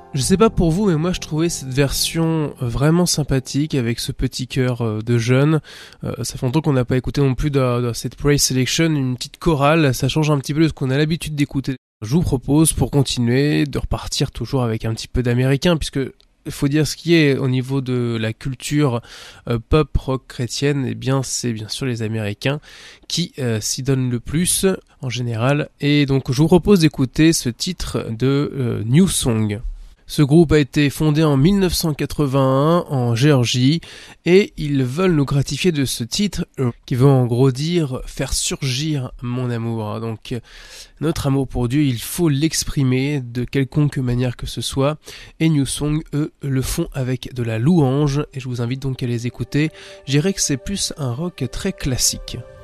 Je sais pas pour vous, mais moi je trouvais cette version vraiment sympathique avec ce petit cœur de jeune. Ça fait longtemps qu'on n'a pas écouté non plus dans cette Praise Selection une petite chorale, ça change un petit peu de ce qu'on a l'habitude d'écouter. Je vous propose pour continuer de repartir toujours avec un petit peu d'américain, puisque il faut dire ce qui est au niveau de la culture pop rock chrétienne, eh bien c'est bien sûr les Américains qui s'y donnent le plus en général. Et donc je vous propose d'écouter ce titre de New Song. Ce groupe a été fondé en 1981 en Géorgie et ils veulent nous gratifier de ce titre qui veut en gros dire faire surgir mon amour. Donc notre amour pour Dieu, il faut l'exprimer de quelconque manière que ce soit. Et New Song, eux, le font avec de la louange et je vous invite donc à les écouter. Je dirais que c'est plus un rock très classique.